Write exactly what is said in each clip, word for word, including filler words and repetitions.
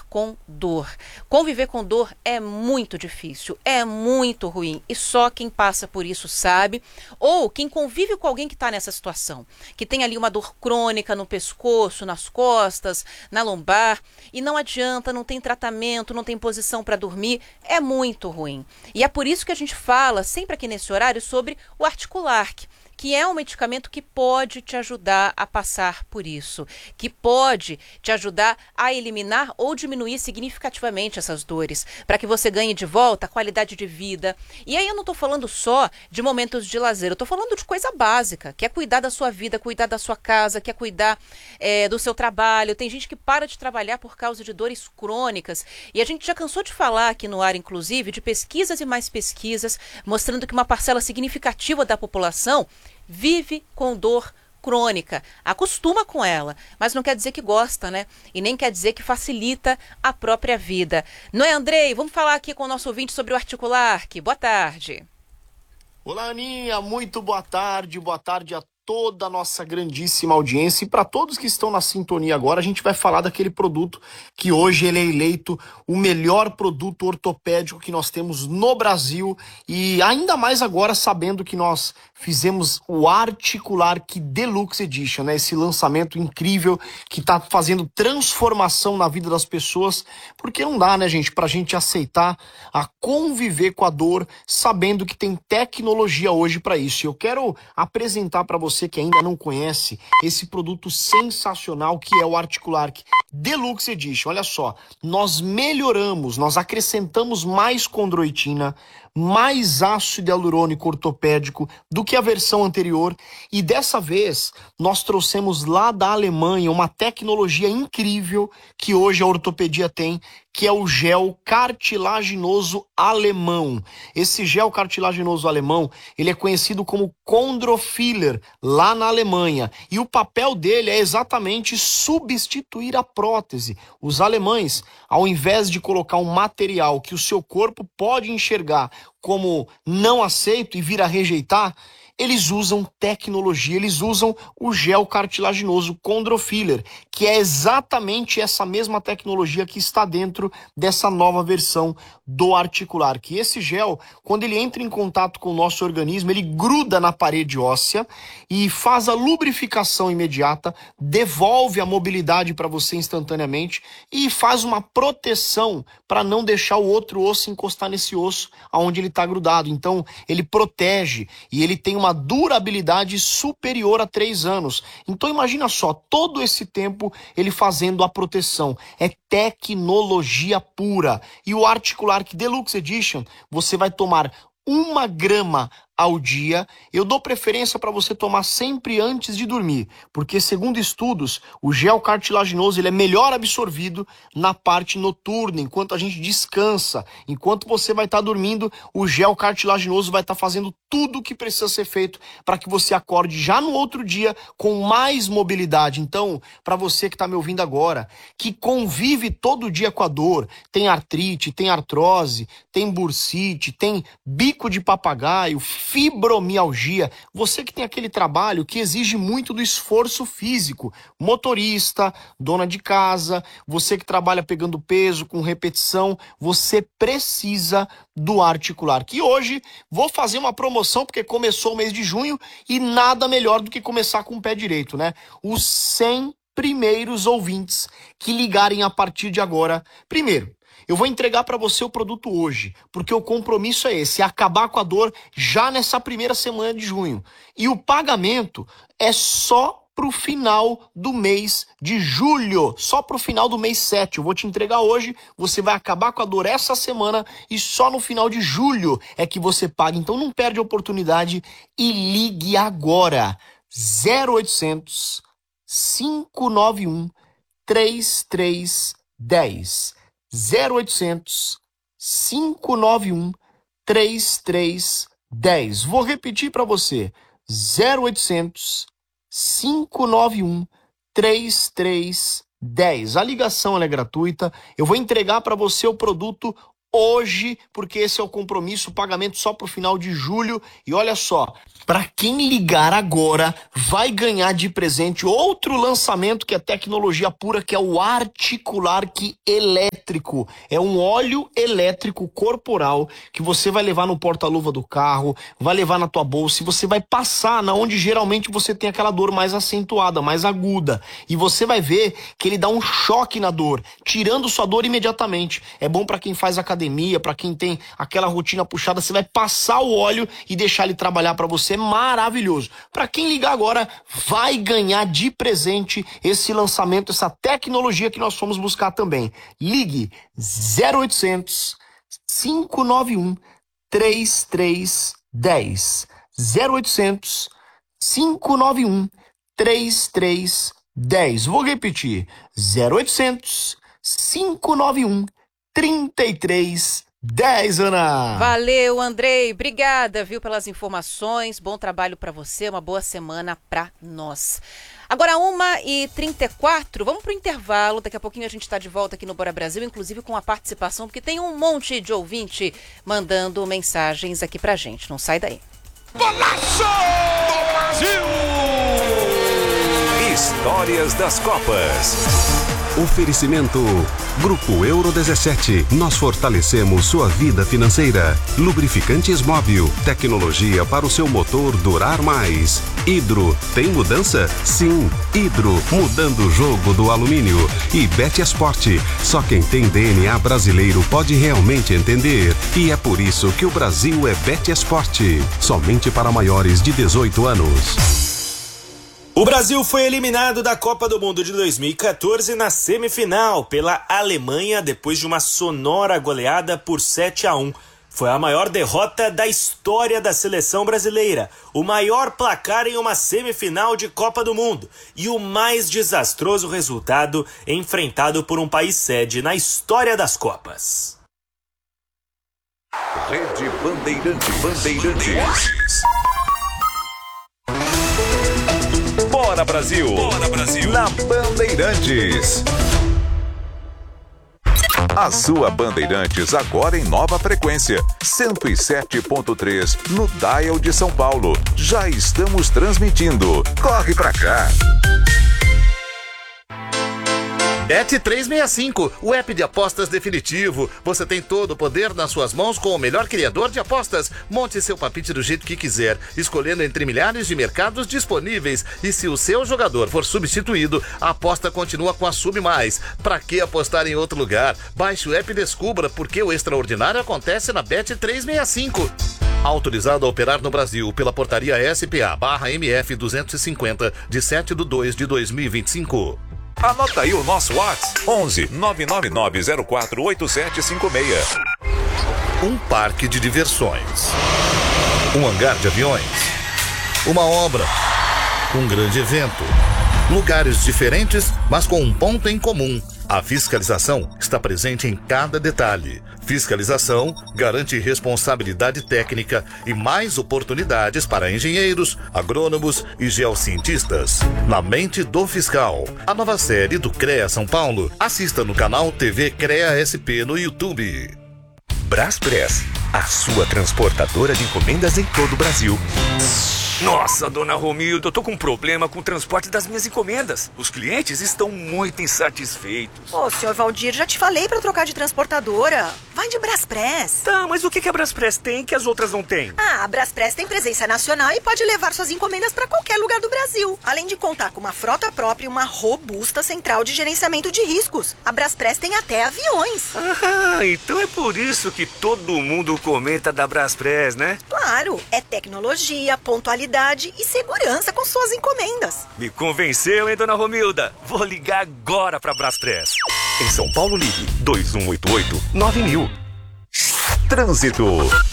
com dor. Conviver com dor é muito difícil, é muito ruim e só quem passa por isso sabe, ou quem convive com alguém que está nessa situação, que tem ali uma dor crônica no pescoço, nas costas, na lombar e não adianta, não tem tratamento, não tem posição para dormir, é muito ruim. E é por isso que a gente fala sempre aqui nesse horário sobre o Articularq, que é um medicamento que pode te ajudar a passar por isso, que pode te ajudar a eliminar ou diminuir significativamente essas dores, para que você ganhe de volta a qualidade de vida. E aí eu não estou falando só de momentos de lazer, eu estou falando de coisa básica, que é cuidar da sua vida, cuidar da sua casa, que é cuidar é, do seu trabalho. Tem gente que para de trabalhar por causa de dores crônicas, e a gente já cansou de falar aqui no ar, inclusive, de pesquisas e mais pesquisas, mostrando que uma parcela significativa da população vive com dor crônica, acostuma com ela, mas não quer dizer que gosta, né? E nem quer dizer que facilita a própria vida. Não é, Andrei? Vamos falar aqui com o nosso ouvinte sobre o Articularq. Boa tarde. Olá, Aninha. Muito boa tarde. Boa tarde a toda a nossa grandíssima audiência. E para todos que estão na sintonia agora, a gente vai falar daquele produto que hoje ele é eleito o melhor produto ortopédico que nós temos no Brasil. E ainda mais agora, sabendo que nós fizemos o Articularq Deluxe Edition, né? Esse lançamento incrível que está fazendo transformação na vida das pessoas. Porque não dá, né, gente, para a gente aceitar a conviver com a dor, sabendo que tem tecnologia hoje para isso. E eu quero apresentar para você que ainda não conhece esse produto sensacional que é o Articularq Deluxe Edition. Olha só, nós melhoramos, nós acrescentamos mais condroitina, mais ácido hialurônico ortopédico do que a versão anterior, e dessa vez nós trouxemos lá da Alemanha uma tecnologia incrível que hoje a ortopedia tem, que é o gel cartilaginoso alemão. Esse gel cartilaginoso alemão, ele é conhecido como Chondrofiller lá na Alemanha, e o papel dele é exatamente substituir a prótese. Os alemães, ao invés de colocar um material que o seu corpo pode enxergar como não aceito e vir a rejeitar, eles usam tecnologia, eles usam o gel cartilaginoso Chondrofiller, que é exatamente essa mesma tecnologia que está dentro dessa nova versão do Articularq. E esse gel, quando ele entra em contato com o nosso organismo, ele gruda na parede óssea e faz a lubrificação imediata, devolve a mobilidade para você instantaneamente e faz uma proteção para não deixar o outro osso encostar nesse osso onde ele está grudado. Então, ele protege e ele tem uma durabilidade superior a três anos. Então imagina só, todo esse tempo ele fazendo a proteção. É tecnologia pura. E o Articularq Deluxe Edition, você vai tomar uma grama ao dia. Eu dou preferência para você tomar sempre antes de dormir, porque segundo estudos, o gel cartilaginoso ele é melhor absorvido na parte noturna, enquanto a gente descansa. Enquanto você vai estar dormindo, o gel cartilaginoso vai estar fazendo tudo o que precisa ser feito para que você acorde já no outro dia com mais mobilidade. Então, para você que está me ouvindo agora, que convive todo dia com a dor, tem artrite, tem artrose, tem bursite, tem bico de papagaio, fibromialgia, você que tem aquele trabalho que exige muito do esforço físico, motorista, dona de casa, você que trabalha pegando peso com repetição, você precisa do Articularq. E hoje vou fazer uma promoção porque começou o mês de junho e nada melhor do que começar com o pé direito, né? Os cem primeiros ouvintes que ligarem a partir de agora. Primeiro, eu vou entregar para você o produto hoje, porque o compromisso é esse, é acabar com a dor já nessa primeira semana de junho. E o pagamento é só para o final do mês de julho, só para o final do mês sete. Eu vou te entregar hoje, você vai acabar com a dor essa semana e só no final de julho é que você paga. Então não perde a oportunidade e ligue agora. zero oitocentos, cinco nove um, três três um zero. zero oitocentos, cinco nove um, três três um zero. Vou repetir para você. zero oitocentos, cinco nove um, três três um zero. A ligação ela é gratuita. Eu vou entregar para você o produto hoje, porque esse é o compromisso, o pagamento só pro final de julho. E olha só, para quem ligar agora, vai ganhar de presente outro lançamento que é tecnologia pura, que é o Articular-Key elétrico. É um óleo elétrico corporal que você vai levar no porta-luva do carro, vai levar na tua bolsa e você vai passar na onde geralmente você tem aquela dor mais acentuada, mais aguda. E você vai ver que ele dá um choque na dor, tirando sua dor imediatamente. É bom para quem faz academia, para quem tem aquela rotina puxada, você vai passar o óleo e deixar ele trabalhar para você. É maravilhoso. Para quem ligar agora, vai ganhar de presente esse lançamento, essa tecnologia que nós fomos buscar também. Ligue zero oitocentos, cinco nove um, três três um zero. zero oitocentos, cinco nove um, três três um zero. Vou repetir. zero oitocentos, cinco nove um, três três um zero, Ana. Valeu, Andrei. Obrigada, viu, pelas informações. Bom trabalho para você, uma boa semana para nós. Agora, uma e trinta e quatro, vamos pro intervalo. Daqui a pouquinho a gente está de volta aqui no Bora Brasil, inclusive com a participação, porque tem um monte de ouvinte mandando mensagens aqui pra gente. Não sai daí. Golaço do Brasil! Histórias das Copas. Oferecimento Grupo Euro dezessete. Nós fortalecemos sua vida financeira. Lubrificantes Móbil. Tecnologia para o seu motor durar mais. Hidro. Tem mudança? Sim. Hidro. Mudando o jogo do alumínio. E BetEsport. Só quem tem D N A brasileiro pode realmente entender. E é por isso que o Brasil é BetEsport. Somente para maiores de dezoito anos. O Brasil foi eliminado da Copa do Mundo de dois mil e quatorze na semifinal pela Alemanha depois de uma sonora goleada por sete a um. Foi a maior derrota da história da seleção brasileira, o maior placar em uma semifinal de Copa do Mundo e o mais desastroso resultado enfrentado por um país sede na história das Copas. Rede Bandeirantes. Bandeirantes. Bora Brasil! Bora Brasil! Na Bandeirantes. A sua Bandeirantes agora em nova frequência, cento e sete ponto três no Dial de São Paulo. Já estamos transmitindo. Corre pra cá! Bet trezentos e sessenta e cinco, o app de apostas definitivo. Você tem todo o poder nas suas mãos com o melhor criador de apostas. Monte seu palpite do jeito que quiser, escolhendo entre milhares de mercados disponíveis. E se o seu jogador for substituído, a aposta continua com a Sub Mais. Pra que apostar em outro lugar? Baixe o app e descubra porque o extraordinário acontece na Bet trezentos e sessenta e cinco. Autorizado a operar no Brasil pela portaria S P A barra M F duzentos e cinquenta, de sete de dois de dois mil e vinte e cinco. Anota aí o nosso WhatsApp, onze nove nove nove zero quatro oito sete cinco seis. Um parque de diversões, um hangar de aviões, uma obra, um grande evento, lugares diferentes, mas com um ponto em comum. A fiscalização está presente em cada detalhe. Fiscalização garante responsabilidade técnica e mais oportunidades para engenheiros, agrônomos e geocientistas. Na mente do fiscal, a nova série do CREA São Paulo. Assista no canal T V CREA S P no YouTube. Braspress, a sua transportadora de encomendas em todo o Brasil. Nossa, dona Romilda, eu tô com um problema com o transporte das minhas encomendas. Os clientes estão muito insatisfeitos. Ô, senhor Valdir, já te falei pra trocar de transportadora. Vai de Braspress. Tá, mas o que, que a Braspress tem que as outras não têm? Ah, a Braspress tem presença nacional e pode levar suas encomendas pra qualquer lugar do Brasil. Além de contar com uma frota própria e uma robusta central de gerenciamento de riscos. A Braspress tem até aviões. Ah, então é por isso que todo mundo comenta da Braspress, né? Claro, é tecnologia, pontualidade e segurança com suas encomendas. Me convenceu, hein, dona Romilda? Vou ligar agora pra Braspress. Em São Paulo, ligue dois um oito oito nove mil. Trânsito.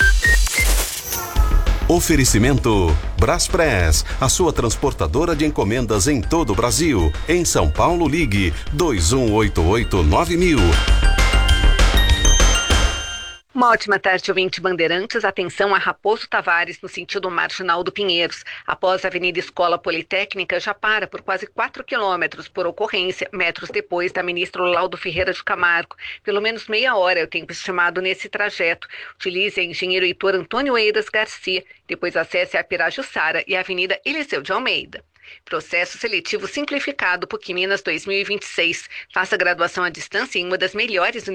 Oferecimento Braspress, a sua transportadora de encomendas em todo o Brasil. Em São Paulo, ligue dois um oito oito nove mil. Uma ótima tarde, ouvinte Bandeirantes. Atenção a Raposo Tavares, no sentido marginal do Pinheiros. Após a Avenida Escola Politécnica, já para por quase quatro quilômetros por ocorrência, metros depois da ministra Laudo Ferreira de Camargo. Pelo menos meia hora é o tempo estimado nesse trajeto. Utilize a engenheiro Heitor Antônio Eiras Garcia. Depois acesse a Pirajussara e a Avenida Eliseu de Almeida. Processo seletivo simplificado PUC Minas dois mil e vinte e seis. Faça graduação à distância em uma das melhores universidades